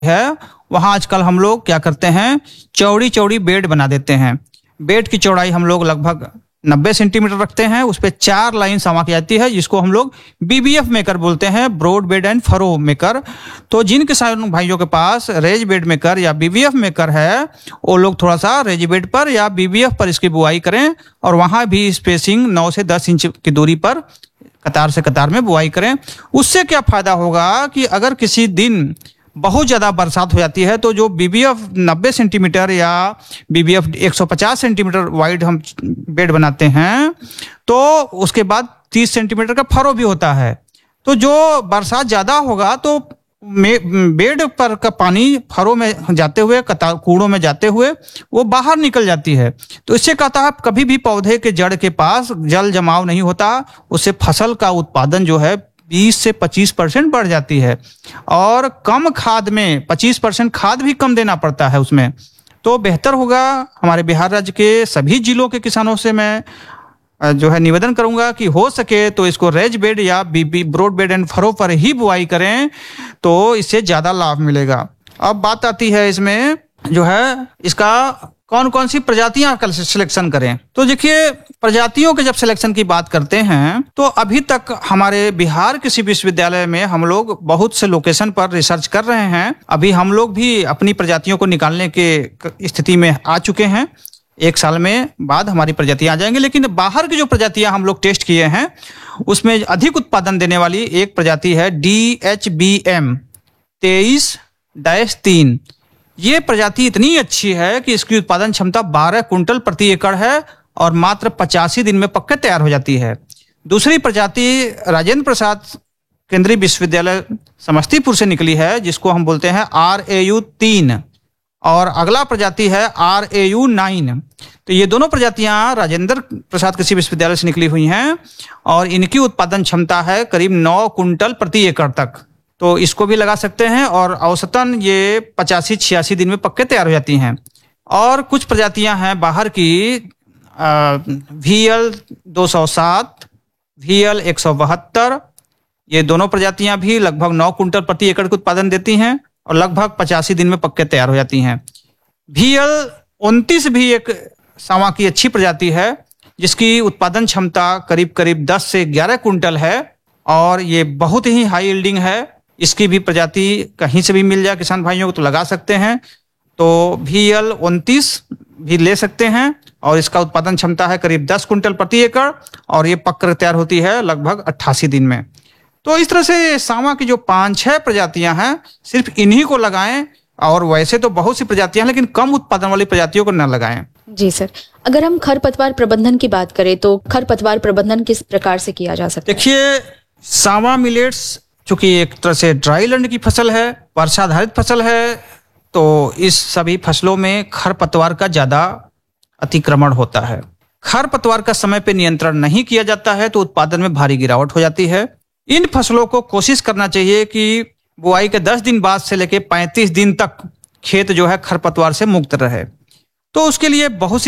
है वहाँ आजकल हम लोग क्या करते हैं, चौड़ी चौड़ी बेड बना देते हैं। बेड की चौड़ाई हम लोग लगभग 90 सेंटीमीटर रखते हैं, उस पर 4 लाइन समा की जाती है, जिसको हम लोग बीबीएफ मेकर बोलते हैं, broad bed and furrow maker. तो जिन किसान भाइयों के पास रेज बेड मेकर या बीबीएफ मेकर है, वो लोग थोड़ा सा रेज बेड पर या बीबीएफ पर इसकी बुआई करें, और वहाँ भी स्पेसिंग 9 से 10 इंच की दूरी पर कतार से कतार में बुआई करें। उससे क्या फायदा होगा कि अगर किसी दिन बहुत ज़्यादा बरसात हो जाती है तो जो बीबीएफ 90 सेंटीमीटर या बीबीएफ 150 सेंटीमीटर वाइड हम बेड बनाते हैं, तो उसके बाद 30 सेंटीमीटर का फरो भी होता है। तो जो बरसात ज़्यादा होगा तो बेड पर का पानी फरो में जाते हुए, कतार कूड़ों में जाते हुए वो बाहर निकल जाती है। तो इससे कहता है कभी भी पौधे के जड़ के पास जल जमाव नहीं होता, उससे फसल का उत्पादन जो है 20 से 25% बढ़ जाती है, और कम खाद में 25% खाद भी कम देना पड़ता है उसमें। तो बेहतर होगा। हमारे बिहार राज्य के सभी जिलों के किसानों से मैं जो है निवेदन करूंगा कि हो सके तो इसको रेज बेड या बीबी ब्रॉड बेड एंड फरो पर ही बुआई करें, तो इससे ज्यादा लाभ मिलेगा। अब बात आती है इसमें जो है इसका कौन कौन सी प्रजातियां का सिलेक्शन करें। तो देखिए, प्रजातियों के जब सिलेक्शन की बात करते हैं तो अभी तक हमारे बिहार कृषि विश्वविद्यालय में हम लोग बहुत से लोकेशन पर रिसर्च कर रहे हैं। अभी हम लोग भी अपनी प्रजातियों को निकालने के स्थिति में आ चुके हैं। 1 साल में बाद हमारी प्रजातियां आ जाएंगी, लेकिन बाहर की जो प्रजातियां हम लोग टेस्ट किए हैं उसमें अधिक उत्पादन देने वाली एक प्रजाति है DHBM 23-3। ये प्रजाति इतनी अच्छी है कि इसकी उत्पादन क्षमता 12 कुंटल प्रति एकड़ है और मात्र 85 दिन में पक्के तैयार हो जाती है। दूसरी प्रजाति राजेंद्र प्रसाद केंद्रीय विश्वविद्यालय समस्तीपुर से निकली है, जिसको हम बोलते हैं RAU 3, और अगला प्रजाति है RAU 9। तो ये दोनों प्रजातियां राजेंद्र प्रसाद कृषि विश्वविद्यालय से निकली हुई हैं, और इनकी उत्पादन क्षमता है करीब 9 कुंटल प्रति एकड़ तक। तो इसको भी लगा सकते हैं, और औसतन ये 85-86 दिन में पक्के तैयार हो जाती हैं। और कुछ प्रजातियां हैं बाहर की, VL 207, VL 172। ये दोनों प्रजातियां भी लगभग 9 कुंटल प्रति एकड़ का उत्पादन देती हैं और लगभग 85 दिन में पक्के तैयार हो जाती हैं। VL 29 भी एक सांवा की अच्छी प्रजाति है, जिसकी उत्पादन क्षमता करीब करीब 10 से 11 कुंटल है, और ये बहुत ही हाई यील्डिंग है। इसकी भी प्रजाति कहीं से भी मिल जाए किसान भाइयों को तो लगा सकते हैं। तो VL 29 भी ले सकते हैं, और इसका उत्पादन क्षमता है करीब 10 कुंटल प्रति एकड़, और ये पक्कर तैयार होती है लगभग 88 दिन में। तो इस तरह से सांवा की जो 5-6 प्रजातियां हैं, सिर्फ इन्हीं को लगाएं। और वैसे तो बहुत सी प्रजातियां हैं, लेकिन कम उत्पादन वाली प्रजातियों को न लगाएं। जी सर, अगर हम खरपतवार प्रबंधन की बात करें तो खरपतवार प्रबंधन किस प्रकार से किया जा सकता है? देखिए, सांवा मिलेट्स चूंकि एक तरह से ड्राई लैंड की फसल है, वर्षाधारित फसल है, तो इस सभी फसलों में खरपतवार का ज्यादा अतिक्रमण होता है। खरपतवार का समय पे नियंत्रण नहीं किया जाता है तो उत्पादन में भारी गिरावट हो जाती है। इन फसलों को कोशिश करना चाहिए कि बुआई के 10 दिन बाद से लेकर 35 दिन तक खेत जो है खरपतवार से मुक्त रहे। तो उसके लिए बहुत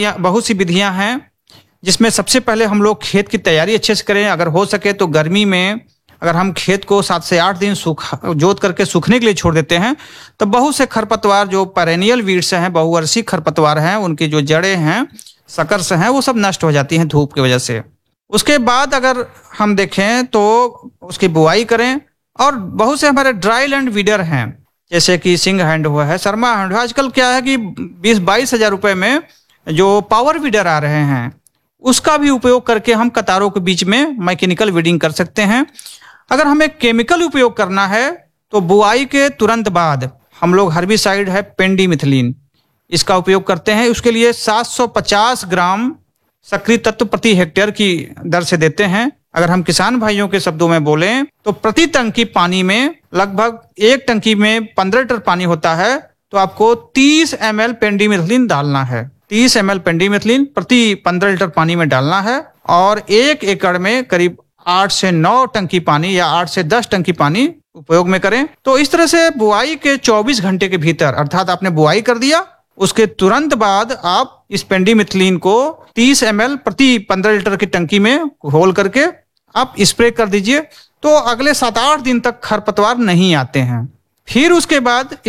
सी विधियां हैं, जिसमें सबसे पहले हम लोग खेत की तैयारी अच्छे से करें। अगर हो सके तो गर्मी में अगर हम खेत को 7 से 8 दिन जोत करके सूखने के लिए छोड़ देते हैं, तो बहुत से खरपतवार जो पेरेनियल वीड्स हैं, बहुवर्षीय खरपतवार हैं, उनकी जो जड़ें हैं, सकर्स हैं, वो सब नष्ट हो जाती हैं धूप की वजह से। उसके बाद अगर हम देखें तो उसकी बुआई करें। और बहुत से हमारे ड्राई लैंड वीडर हैं, जैसे कि सिंह हैंड हुआ है, शर्मा हैंड हुआ। आजकल क्या है कि 20-22 हजार रुपए में जो पावर वीडर आ रहे हैं, उसका भी उपयोग करके हम कतारों के बीच में मैकेनिकल वीडिंग कर सकते हैं। अगर हमें केमिकल उपयोग करना है तो बुआई के तुरंत बाद हम लोग हर्बिसाइड है पेंडिमिथिलिन, इसका उपयोग करते हैं। उसके लिए 750 ग्राम सक्रिय तत्व प्रति हेक्टेयर की दर से देते हैं। अगर हम किसान भाइयों के शब्दों में बोलें तो प्रति टंकी पानी में, लगभग एक टंकी में 15 लीटर पानी होता है, तो आपको 30 ml पेंडिमिथिलिन डालना है। 30 ml पेंडिमिथिलिन प्रति 15 लीटर पानी में डालना है, और 1 एकड़ में करीब 8 से 9 टंकी पानी या 8 से 10 टंकी पानी उपयोग में करें। तो इस तरह से बुआई के 24 घंटे के भीतर, अर्थात आपने बुआई कर दिया, उसके तुरंत बाद आप इस पेंडिमिथिलिन को 30 ml प्रति 15 लीटर की टंकी में घोल करके आप स्प्रे कर दीजिए। तो अगले 7-8 दिन तक खरपतवार नहीं आते हैं। फिर उसके बाद